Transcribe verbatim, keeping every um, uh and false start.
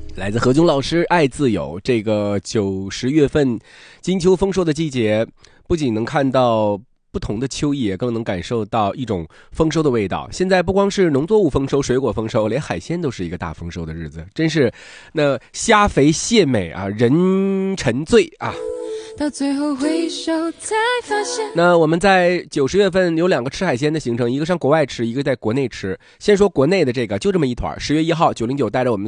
来自何炅老师，爱自由。这个九十月份金秋丰收的季节，不仅能看到不同的秋意，也更能感受到一种丰收的味道。现在不光是农作物丰收，水果丰收，连海鲜都是一个大丰收的日子，真是那虾肥蟹美啊，人沉醉啊。 到最后回首才发现， 那我们在九十月份有两个吃海鲜的行程，一个上国外吃，一个在国内吃。先说国内的这个，就这么一团。十月一号，九零九带着我们